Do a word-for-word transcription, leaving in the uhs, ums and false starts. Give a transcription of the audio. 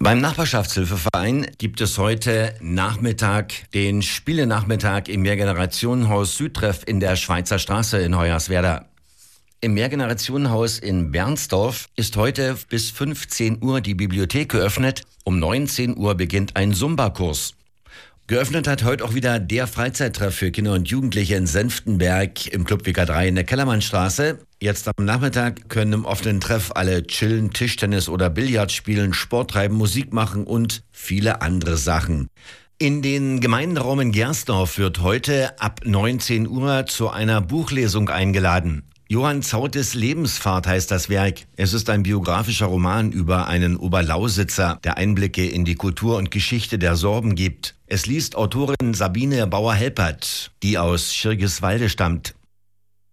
Beim Nachbarschaftshilfeverein gibt es heute Nachmittag den Spielenachmittag im Mehrgenerationenhaus Südtreff in der Schweizer Straße in Hoyerswerda. Im Mehrgenerationenhaus in Bernsdorf ist heute bis fünfzehn Uhr die Bibliothek geöffnet. Um neunzehn Uhr beginnt ein Zumba-Kurs. Geöffnet hat heute auch wieder der Freizeittreff für Kinder und Jugendliche in Senftenberg im Club W K drei in der Kellermannstraße. Jetzt am Nachmittag können im offenen Treff alle chillen, Tischtennis oder Billard spielen, Sport treiben, Musik machen und viele andere Sachen. In den Gemeinderaum in Gersdorf wird heute ab neunzehn Uhr zu einer Buchlesung eingeladen. Johann Zautes Lebensfahrt heißt das Werk. Es ist ein biografischer Roman über einen Oberlausitzer, der Einblicke in die Kultur und Geschichte der Sorben gibt. Es liest Autorin Sabine Bauer-Helpert, die aus Schirgiswalde stammt.